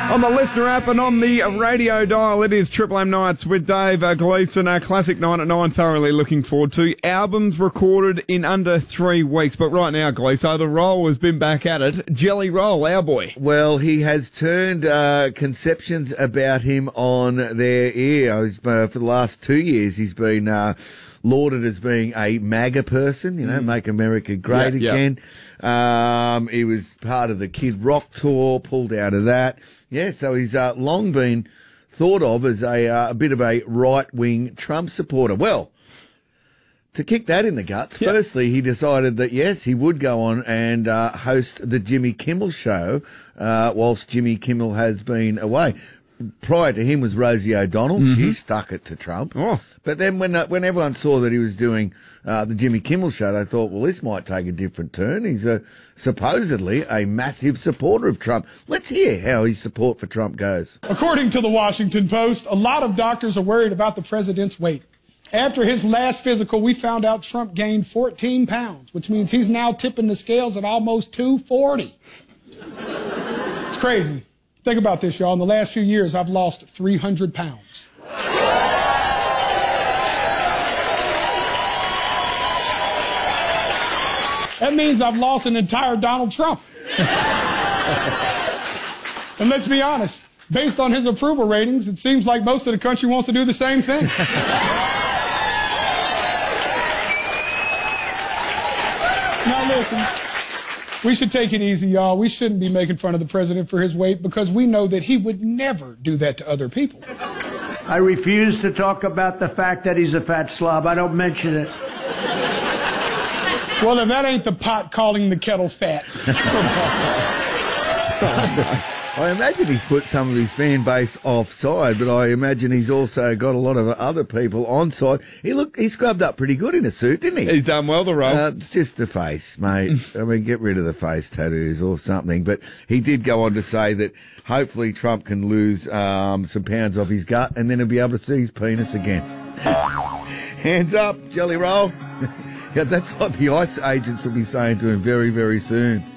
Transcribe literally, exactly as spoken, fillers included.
On the listener app and on the radio dial, it is Triple M Nights with Dave uh, Gleeson. A classic nine at nine, thoroughly looking forward to. Albums recorded in under three weeks. But right now, Gleeson, the Roll has been back at it. Jelly Roll, our boy. Well, he has turned uh, conceptions about him on their ear. Uh, for the last two years, he's been uh, lauded as being a MAGA person, you know, mm. Make America Great yeah, Again. Yeah. Um, he was part of the Kid Rock tour, pulled out of that. Yeah, so he's uh, long been thought of as a, uh, a bit of a right-wing Trump supporter. Well, to kick that in the guts, yep. Firstly, he decided that, yes, he would go on and uh, host the Jimmy Kimmel Show uh, whilst Jimmy Kimmel has been away. Prior to him was Rosie O'Donnell. Mm-hmm. She stuck it to Trump. Oh. But then when uh, when everyone saw that he was doing uh, the Jimmy Kimmel Show, they thought, well, this might take a different turn. He's a, supposedly a massive supporter of Trump. Let's hear how his support for Trump goes. According to the Washington Post, a lot of doctors are worried about the president's weight. After his last physical, we found out Trump gained fourteen pounds, which means he's now tipping the scales at almost two forty. It's crazy. Think about this, y'all. In the last few years, I've lost three hundred pounds. That means I've lost an entire Donald Trump. And let's be honest, based on his approval ratings, it seems like most of the country wants to do the same thing. Now listen. We should take it easy, y'all. We shouldn't be making fun of the president for his weight because we know that he would never do that to other people. I refuse to talk about the fact that he's a fat slob. I don't mention it. Well, if that ain't the pot calling the kettle fat. I imagine he's put some of his fan base offside, but I imagine he's also got a lot of other people on side. He looked, he scrubbed up pretty good in a suit, didn't he? He's done well, the Roll. Uh, it's just the face, mate. I mean, get rid of the face tattoos or something. But he did go on to say that hopefully Trump can lose um, some pounds off his gut and then he'll be able to see his penis again. Hands up, Jelly Roll. Yeah, that's what the ICE agents will be saying to him very, very soon.